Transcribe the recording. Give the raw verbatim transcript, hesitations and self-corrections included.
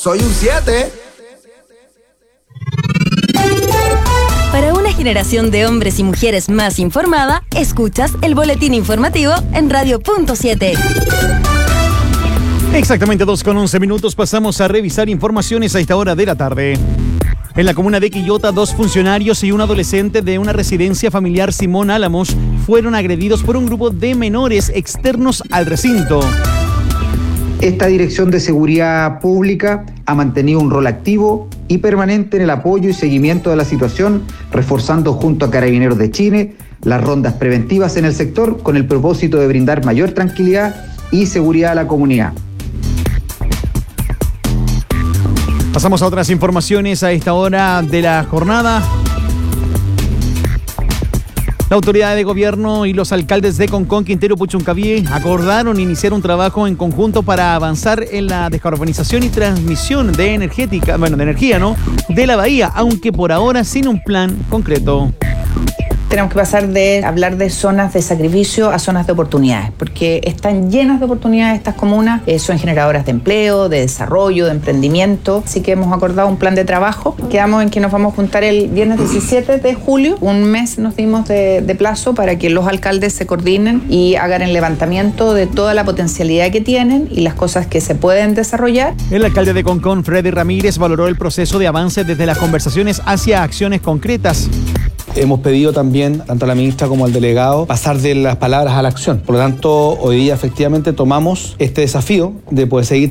soy un siete. Para una generación de hombres y mujeres más informada, escuchas el boletín informativo en Radio Punto siete. Exactamente dos con once minutos, pasamos a revisar informaciones a esta hora de la tarde. En la comuna de Quillota, dos funcionarios y un adolescente de una residencia familiar Simón Álamos fueron agredidos por un grupo de menores externos al recinto. Esta Dirección de Seguridad Pública ha mantenido un rol activo y permanente en el apoyo y seguimiento de la situación, reforzando junto a Carabineros de Chile las rondas preventivas en el sector con el propósito de brindar mayor tranquilidad y seguridad a la comunidad. Pasamos a otras informaciones a esta hora de la jornada. La autoridad de gobierno y los alcaldes de Concón, Quintero, Puchuncaví acordaron iniciar un trabajo en conjunto para avanzar en la descarbonización y transmisión de energética, bueno, de energía, ¿no?, de la bahía, aunque por ahora sin un plan concreto. Tenemos que pasar de hablar de zonas de sacrificio a zonas de oportunidades, porque están llenas de oportunidades estas comunas, eh, son generadoras de empleo, de desarrollo, de emprendimiento, así que hemos acordado un plan de trabajo. Quedamos en que nos vamos a juntar el viernes diecisiete de julio, un mes nos dimos de, de plazo para que los alcaldes se coordinen y hagan el levantamiento de toda la potencialidad que tienen y las cosas que se pueden desarrollar. El alcalde de Concón, Freddy Ramírez, valoró el proceso de avance desde las conversaciones hacia acciones concretas. Hemos pedido también, tanto a la ministra como al delegado, pasar de las palabras a la acción. Por lo tanto, hoy día efectivamente tomamos este desafío de poder seguir